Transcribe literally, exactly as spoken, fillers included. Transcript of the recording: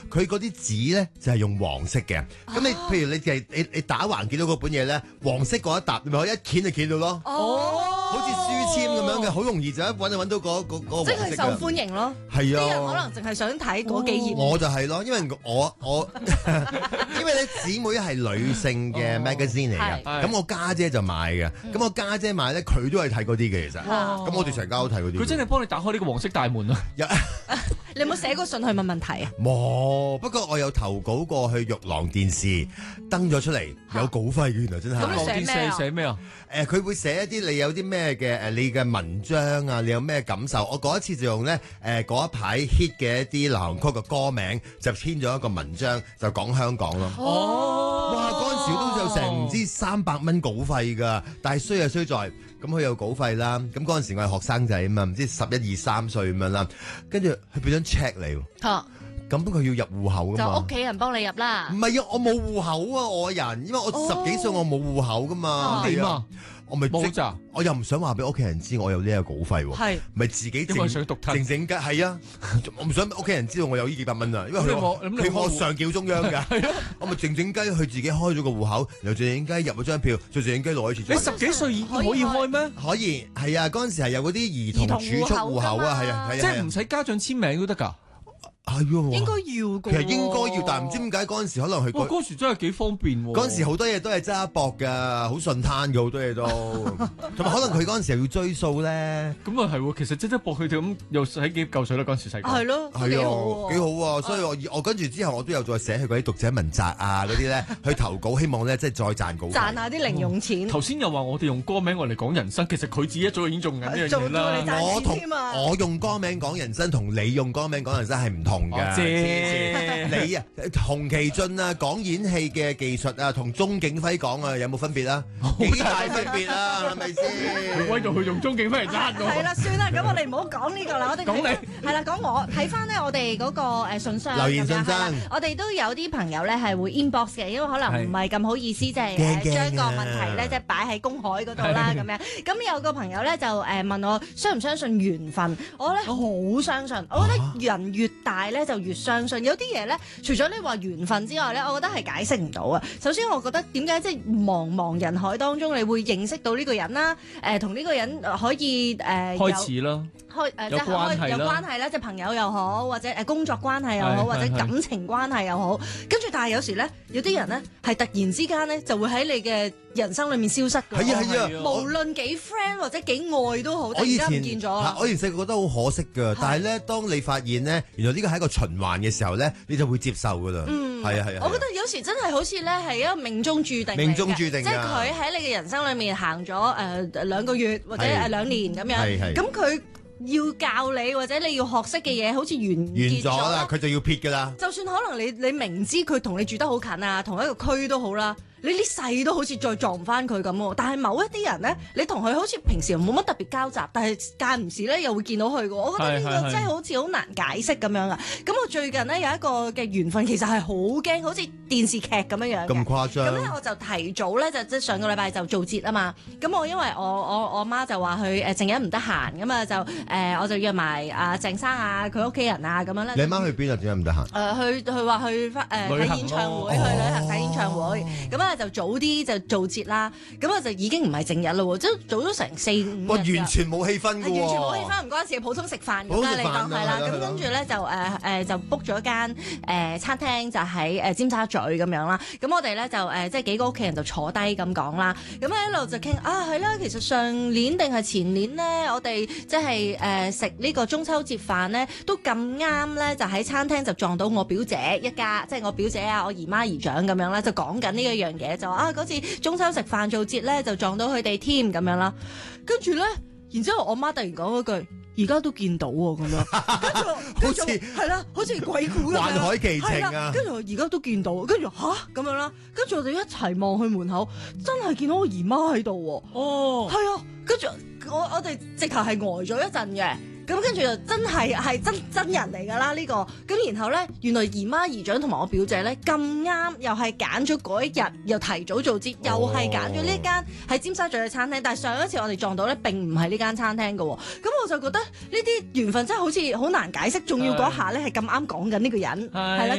佢嗰啲紙咧就係用黃色嘅。咁你譬如你係你你打橫見到嗰本嘢咧，黃色嗰一沓，你咪可以一掀就掀到咯。 哦， 好似書籤咁樣嘅，好容易就一揾就揾到嗰嗰嗰個黃色嘅。 即係受歡迎咯。 係啊， 啲人可能淨係想睇嗰幾頁。 我就係咯，因為我我因為咧姊妹係女性嘅 magazine 嚟嘅，咁我家姐就買嘅，咁我家姐買咧佢都係睇嗰啲嘅，其實，咁我哋成家都睇嗰啲。 佢真係幫你打開呢個黃色大門啊！ 你有冇寫過信去問問題啊？ 冇，不過我有投稿過去玉郎電視登咗出嚟，有稿費嘅，原來真係。 咁你寫咩啊？ 寫咩啊？ 誒，佢會寫一啲你有啲咩嘅誒，你嘅文章啊，你有咩感受？我嗰一次就用咧誒嗰一排 hit 嘅一啲流行曲嘅歌名，就編咗一個文章，就講香港咯。 哦， 哇！嗰陣時都有成唔知三百蚊稿費㗎，但係衰啊衰在，咁佢有稿費啦。咁嗰陣時我係學生仔啊嘛，唔知十一二三歲咁樣啦，跟住佢俾張 check 嚟喎。 嚇！ 咁佢要入戶口㗎嘛？ 就屋企人幫你入啦。 唔係啊，我冇戶口啊，我人，因為我十幾歲我冇戶口㗎嘛。 點啊？ 我咪冇咋？ 我又唔想話俾屋企人知我有呢個稿費喎。 係咪自己靜因為想獨吞靜靜雞係啊！我唔想屋企人知道我有呢幾百蚊啊，因為佢我咁你佢我上繳中央㗎。 係啊， 我咪靜靜雞佢自己開咗個戶口，然後靜靜雞入咗張票，再靜靜雞攞一次。 你十幾歲已經可以開咩？ 可以係啊！嗰陣時係有嗰啲兒童儲蓄戶口啊，係啊係啊， 即係唔使家長簽名都得㗎。 係喎， 應該要㗎。 其實應該要，但係唔知點解嗰陣時可能佢哇！嗰時真係幾方便喎。 嗰陣時好多嘢都係揸薄㗎，好順攤嘅好多嘢都，同埋可能佢嗰陣時又要追數咧。 咁啊係喎，其實即係搏佢哋咁又使幾嚿水啦。嗰陣時細個係咯， 係幾好啊，幾好啊！所以我我跟住之後我都有再寫去嗰啲讀者文摘啊嗰啲咧，去投稿，希望咧即係再賺稿費。 賺下啲零用錢。 頭先又話我哋用歌名我嚟講人生，其實佢自己一早已經做緊呢樣嘢啦。 我同添啊我用歌名講人生，同你用歌名講人生係唔同嘅。你啊，洪其俊啊，講演戲嘅技術啊，同鐘景輝講啊，有冇分別啊？幾大分別啊？係咪先？ 威到佢用鐘景輝嚟揸我。 係啦，算啦，咁我哋唔好講呢個啦，我哋講你係啦，講我睇翻咧，我哋嗰個誒信箱留言信箱， 我哋都有啲朋友咧係會 inbox 嘅，因為可能唔係咁好意思，即係誒將個問題咧即係擺喺公海嗰度啦咁樣。咁有個朋友咧就誒問我相唔相信緣分，我咧好相信，我覺得人越大咧就越相信。有啲嘢咧，除咗你話緣分之外咧，我覺得係解釋唔到啊。首先，我覺得點解即係茫茫人海當中，你會認識到呢個人啦？誒，同呢個人可以誒開始啦， 開誒即係關係有關係啦，即係朋友又好，或者誒工作關係又好，或者感情關係又好。跟住，但係有時咧，有啲人咧係突然之間咧就會喺你嘅人生裏面消失㗎。 係啊係啊， 無論幾 friend 或者幾愛都好，突然間唔見咗。 我以前細個覺得好可惜㗎，但係咧，當你發現咧，原來呢個係一個循環嘅時候咧，你就會接受㗎啦。嗯，係啊係啊。我覺得有時真係好似咧係一個命中注定。 命中注定。 即係佢喺你嘅人生裏面行咗誒兩個月或者誒兩年咁樣。咁佢要教你或者你要學識嘅嘢，好似完結咗啦，佢就要撇㗎啦。 就算可能你你明知佢同你住得好近啊，同一個區都好啦。你呢世都好似再撞唔翻佢咁喎，但係某一啲人咧，你同佢好似平時冇乜特別交集，但係間唔時咧又會見到佢嘅。我覺得呢個真係好似好難解釋咁樣啊！咁我最近咧有一個嘅緣分，其實係好驚，好似電視劇咁樣樣。 咁誇張？ 咁咧我就提早咧就即係上個禮拜就做節啊嘛。咁我因為我我我媽就話佢誒正日唔得閒咁啊，就誒、呃、我就約埋阿鄭生啊佢屋企人啊咁樣咧。 你媽去邊啊？點解唔得閒？ 誒去佢話去翻誒睇演唱會，去旅行睇演唱會咁啊。就早啲就做節啦，咁啊就已經唔係正日咯喎，即係早咗成四五日。 哇！完全冇氣氛㗎喎， 完全冇氣氛，唔關事，普通食飯咁啦，你當係啦。咁跟住咧就誒誒就 book 咗間誒餐廳，就喺誒尖沙咀咁樣啦。咁我哋咧就誒即係幾個屋企人就坐低咁講啦。咁一路就傾啊係啦，其實上年定係前年咧，我哋即係誒食呢個中秋節飯咧，都咁啱咧，就喺餐廳就撞到我表姐一家，即係我表姐啊，我姨媽姨丈咁樣啦，就講緊呢一樣嘢就話。啊！嗰次中秋食飯做節咧，就撞到佢哋添咁樣啦。跟住咧，然之後我媽突然講嗰句：而家都見到喎咁樣。跟住好似係啦，好似鬼故咁樣。 幻海奇情啊！ 跟住而家都見到，跟住吓咁樣啦。跟住我哋一齊望去門口，真係見到我姨媽喺度喎。哦，係啊。跟住我我哋直頭係呆咗一陣嘅。咁跟住就真係係真真人嚟㗎啦呢個，咁然後咧原來姨媽姨丈同埋我表姐咧咁啱又係揀咗嗰一日，又提早做節，又係揀咗呢間喺尖沙咀嘅餐廳，但係上一次我哋撞到咧並唔係呢間餐廳㗎喎，咁我就覺得呢啲緣分真係好似好難解釋，仲要嗰下咧係咁啱講緊呢個人係啦。